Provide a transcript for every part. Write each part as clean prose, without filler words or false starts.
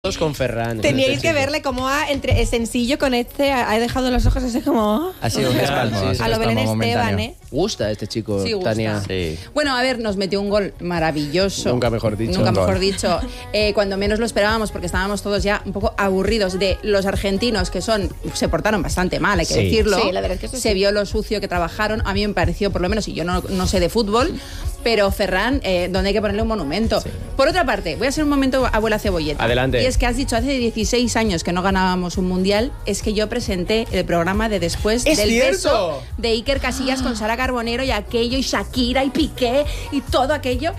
Con Ferran. Teníais que verle cómo entre sencillo con ha dejado los ojos así como... Ha sido un espasmo. A lo Belén Esteban, ¿eh? Gusta este chico, sí, gusta. Tania. Sí. Bueno, a ver, nos metió un gol maravilloso. Nunca mejor dicho. Nunca mejor dicho. Cuando menos lo esperábamos, porque estábamos todos ya un poco aburridos de los argentinos, que se portaron bastante mal, hay que decirlo. Sí, la verdad es que se vio lo sucio que trabajaron. A mí me pareció, por lo menos, y yo no sé de fútbol, pero Ferran, donde hay que ponerle un monumento. Sí. Por otra parte, voy a hacer un momento abuela cebolleta. Adelante. Y es que has dicho, hace 16 años que no ganábamos un mundial, es que yo presenté el programa de después del beso de Iker Casillas con Sara Carbonero y aquello, y Shakira y Piqué y todo aquello,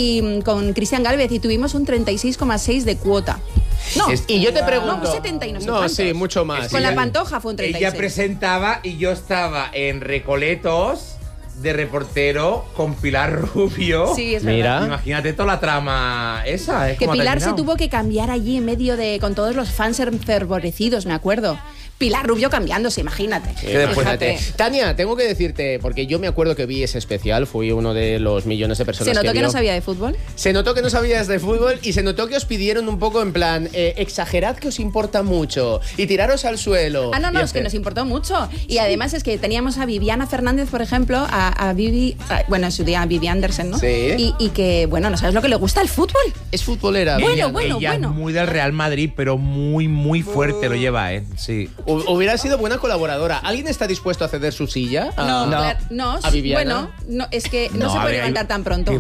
y con Cristian Gálvez, y tuvimos un 36,6 de cuota. No, y yo te pregunto... No, un 70 y no sé No, cuántos. sí, mucho más. Con la Pantoja fue un 36. Ella presentaba y yo estaba en Recoletos de reportero con Pilar Rubio. Sí, es verdad. Imagínate toda la trama esa. Que Pilar se tuvo que cambiar allí en medio con todos los fans enfervorecidos, me acuerdo. Pilar Rubio cambiándose, imagínate. Imagínate. Tania, tengo que decirte, porque yo me acuerdo que vi ese especial, fui uno de los millones de personas que ¿Se notó que vio. no sabía de fútbol? Se notó que no sabías de fútbol y se notó que os pidieron un poco en plan, exagerad que os importa mucho y tiraros al suelo. No, es que nos importó mucho. Y además es que teníamos a Viviana Fernández, por ejemplo, a Vivi, bueno, en su día a Vivi Andersen, ¿no? Sí. Y que, bueno, no sabes lo que le gusta el fútbol. Es futbolera. Ella muy del Real Madrid, pero muy fuerte lo lleva, Sí. Hubiera sido buena colaboradora. ¿Alguien está dispuesto a ceder su silla? No. ¿A Viviana? Bueno, no, es que no se puede levantar tan pronto.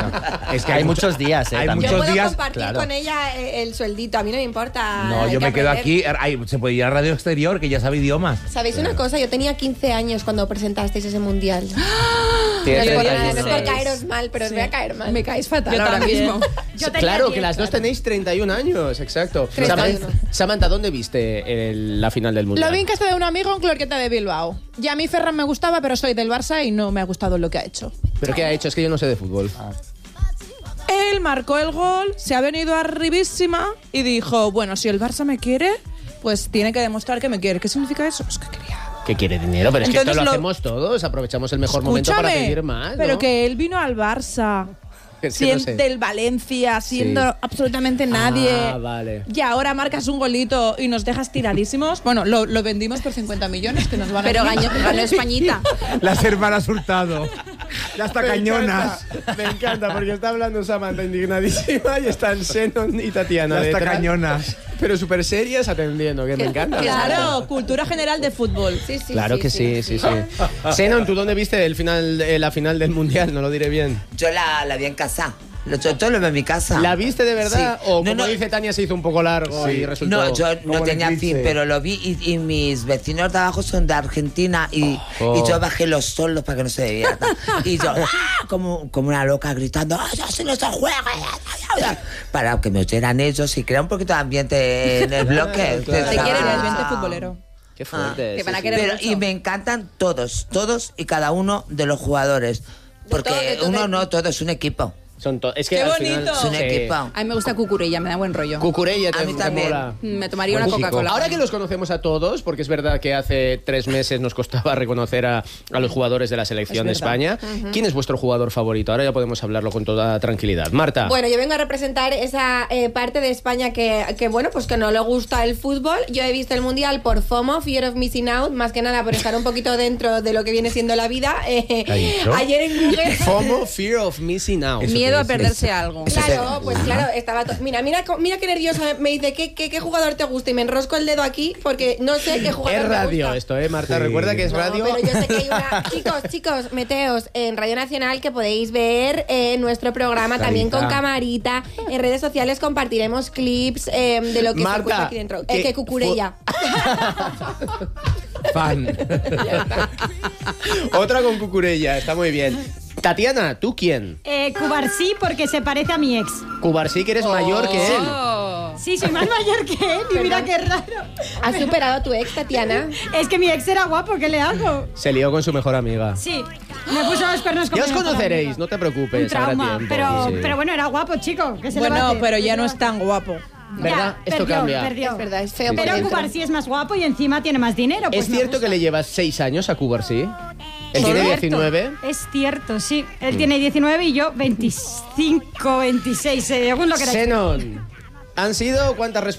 Es que hay muchos días, hay también. Yo muchos puedo días. compartir con ella el sueldito, a mí no me importa. No, yo me quedo aquí. Se puede ir a Radio Exterior, que ya sabe idiomas. ¿Sabéis una cosa? Yo tenía 15 años cuando presentasteis ese mundial. No es por caeros mal, pero os voy a caer mal. Me caes fatal yo ahora también. mismo. Claro, que las dos tenéis 31 años, exacto. 31. Samantha, ¿dónde viste la final del mundial? Lo vi en casa de un amigo en Clorqueta de Bilbao. Y a mí Ferran me gustaba, pero soy del Barça y no me ha gustado lo que ha hecho. ¿Pero qué ha hecho? Es que yo no sé de fútbol. Él marcó el gol, se ha venido arribísima y dijo, bueno, si el Barça me quiere, pues tiene que demostrar que me quiere. ¿Qué significa eso? Pues que quería. Que quiere dinero, pero entonces es que esto lo hacemos todos, aprovechamos el mejor momento para pedir más, ¿no? Pero que él vino al Barça del Valencia, siendo absolutamente nadie. Vale. Y ahora marcas un golito y nos dejas tiradísimos. Bueno, lo vendimos por 50 millones que nos van a... Pero ganó Españita. Las hermanas Hurtado. Las tacañonas. Me encanta, porque está hablando Samantha indignadísima y están Senon y Tatiana. Las detrás, tacañonas. pero súper serias atendiendo, que me encanta. Claro, cultura general de fútbol. Sí, Claro que sí. Senon, ¿tú dónde viste la final del mundial? No lo diré bien. Yo la vi en casa. Todo lo vi en mi casa. ¿La viste de verdad? Sí. O como dice Tania, se hizo un poco largo y resultó... No, yo no tenía fin, pero lo vi y mis vecinos de abajo son de Argentina y yo bajé los solos para que no se diviertan. Y yo, como una loca gritando, ¡así no se juega! Para que me oyeran ellos y crear un poquito de ambiente en el bloque. Claro. Te quieren el ambiente futbolero. Qué fuerte. que van a querer mucho. Y me encantan todos y cada uno de los jugadores. Porque todo es un equipo. Es que ¡Qué al bonito! final, Es un equipo. A mí me gusta Cucurella, me da buen rollo. Cucurella A mí te también. mola. Me tomaría una Coca-Cola. Ahora que los conocemos a todos, porque es verdad que hace 3 meses nos costaba reconocer a los jugadores de la selección de España, ¿quién es vuestro jugador favorito? Ahora ya podemos hablarlo con toda tranquilidad. Marta. Bueno, yo vengo a representar esa parte de España que bueno, pues que no le gusta el fútbol. Yo he visto el mundial por FOMO, Fear of Missing Out, más que nada por estar un poquito dentro de lo que viene siendo la vida. Ayer en Google... FOMO, Fear of Missing Out. Miedo a perderse algo. Claro, pues claro, estaba mira qué nerviosa. Me dice, ¿qué jugador te gusta? Y me enrosco el dedo aquí porque no sé qué jugador Es radio me gusta. esto, Marta. Sí. Recuerda que es radio. Pero yo sé que hay una... Chicos, meteos en Radio Nacional, que podéis ver nuestro programa también con camarita. En redes sociales compartiremos clips de lo que Marta, se cuenta aquí dentro. Que Cucurella. Fan. Otra con Cucurella, está muy bien. Tatiana, ¿tú quién? Cubarsí, porque se parece a mi ex. Cubarsí, que eres mayor que él. Sí, soy más mayor que él y mira qué raro. ¿Has superado a tu ex, Tatiana? Es que mi ex era guapo, ¿qué le hago? Se lió con su mejor amiga. Sí, me puso los pernos con Ya mi os mejor conoceréis, amiga. no te preocupes. Un trauma, habrá tiempo, pero bueno, era guapo, chico. ¿Qué se le va a Bueno, hacer? pero ya no es tan guapo. ¿Verdad? Ya, Esto cambia. Perdió. Es verdad, es feo por Pero dentro. Cubarsí es más guapo y encima tiene más dinero. Pues ¿Es cierto que le llevas 6 años a Cubarsí? Él tiene 19. Es cierto, sí. Él tiene 19 y yo 25, 26, según lo que era. Senon, ¿Han sido cuántas respuestas?